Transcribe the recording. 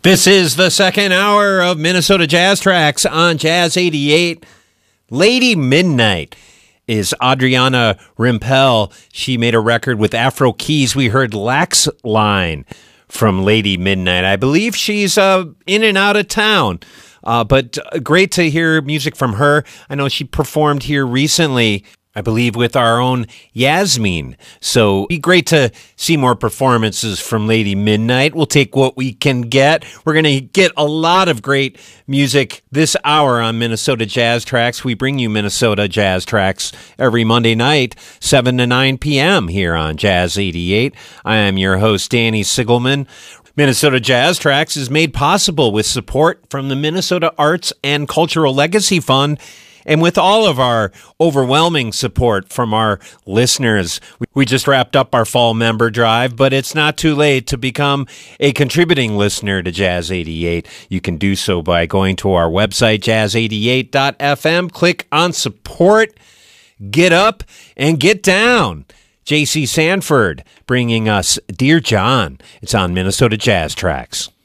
This is the second hour of Minnesota Jazz Tracks on Jazz 88. Lady Midnight is Adriana Rimpel. She made a record with Afro Keys. We heard Lax Line from Lady Midnight. I believe she's in and out of town, but great to hear music from her. I know she performed here recently, I believe, with our own Yasmin. So it'd be great to see more performances from Lady Midnight. We'll take what we can get. We're going to get a lot of great music this hour on Minnesota Jazz Tracks. We bring you Minnesota Jazz Tracks every Monday night, 7 to 9 p.m. here on Jazz 88. I am your host, Danny Sigelman. Minnesota Jazz Tracks is made possible with support from the Minnesota Arts and Cultural Legacy Fund, and with all of our overwhelming support from our listeners. We just wrapped up our fall member drive, but it's not too late to become a contributing listener to Jazz 88. You can do so by going to our website, jazz88.fm, click on support, get up, and get down. J.C. Sanford bringing us Dear John. It's on Minnesota Jazz Tracks.